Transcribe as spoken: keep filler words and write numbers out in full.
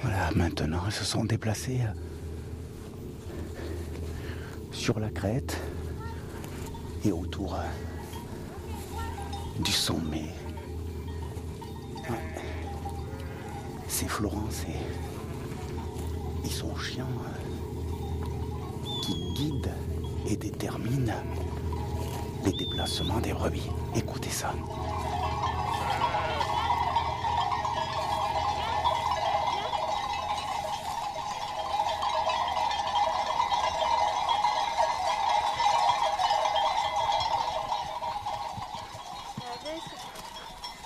Voilà, maintenant, ils se sont déplacés sur la crête et autour du sommet. Ouais. C'est Florence et, et son chien qui guide et détermine les déplacements des brebis. Écoutez ça.